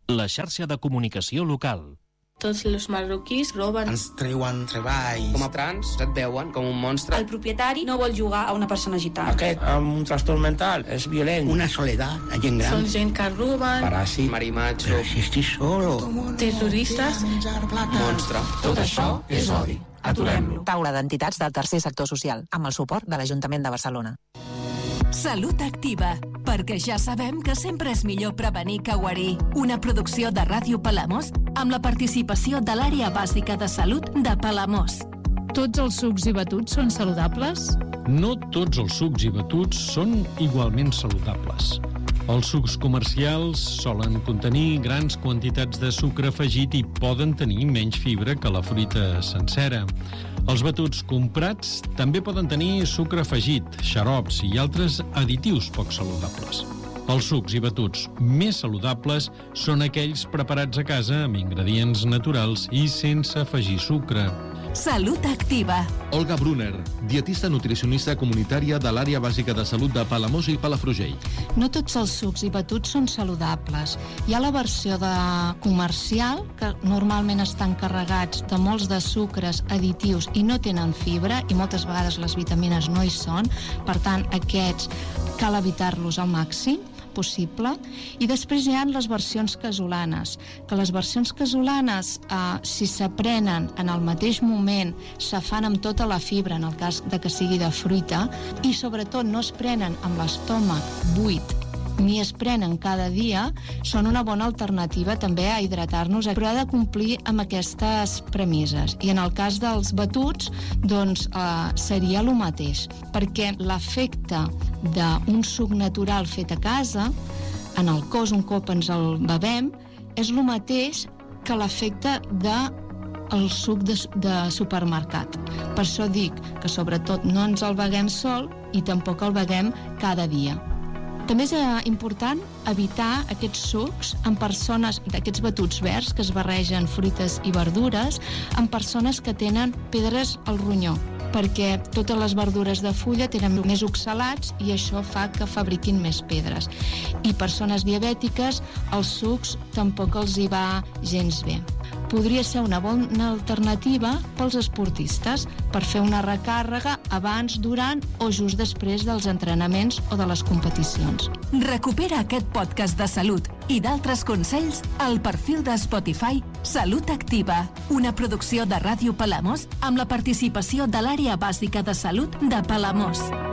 La xarxa de comunicació local. Tots els marroquís roben. Ens treuen treballs. Com a trans et veuen com un monstre. El propietari no vol jugar a una persona gitana. Aquest amb un trastorn mental és violent. Una soledat, la gent gran. Són gent que roben. Paràsit. Marimacho. Si estic solo. Terroristes. Monstre. Tot això és odi. Aturem-lo. Taula d'entitats del tercer sector social, amb el suport de l'Ajuntament de Barcelona. Salut Activa, perquè ja sabem que sempre és millor prevenir que guarir. Una producció de Ràdio Palamós amb la participació de l'Àrea Bàsica de Salut de Palamós. Tots els sucs i batuts són saludables? No tots els sucs i batuts són igualment saludables. Els sucs comercials solen contenir grans quantitats de sucre afegit i poden tenir menys fibra que la fruita sencera. Els batuts comprats també poden tenir sucre afegit, xarops i altres additius poc saludables. Els sucs i batuts més saludables són aquells preparats a casa amb ingredients naturals i sense afegir sucre. Salut Activa. Olga Brunner, dietista nutricionista comunitària de l'Àrea Bàsica de Salut de Palamós i Palafrugell. No tots els sucs i batuts són saludables. Hi ha la versió comercial, que normalment estan carregats de molts de sucres additius i no tenen fibra, i moltes vegades les vitamines no hi són. Per tant, aquests cal evitar-los al màxim possible. I després hi ha les versions casolanes, que les versions casolanes, si s'aprenen en el mateix moment, se fan amb tota la fibra, en el cas de que sigui de fruita, i sobretot no es prenen amb l'estómac buit, ni es prenen cada dia, són una bona alternativa també a hidratar-nos, però ha de complir amb aquestes premisses. I en el cas dels batuts, doncs seria el mateix, perquè l'efecte d'un suc natural fet a casa, en el cos un cop ens el bevem, és el mateix que l'efecte del suc de supermercat. Per això dic que sobretot no ens el beguem sol i tampoc el beguem cada dia. També és important evitar aquests sucs amb persones, d'aquests batuts verds que es barregen fruites i verdures, amb persones que tenen pedres al ronyó, perquè totes les verdures de fulla tenen més oxalats i això fa que fabriquin més pedres. I persones diabètiques, els sucs tampoc els hi va gens bé. Podria ser una bona alternativa pels esportistes per fer una recàrrega abans, durant o just després dels entrenaments o de les competicions. Recupera aquest podcast de salut i d'altres consells al perfil de Spotify Salut Activa, una producció de Ràdio Palamós amb la participació de l'Àrea Bàsica de Salut de Palamós.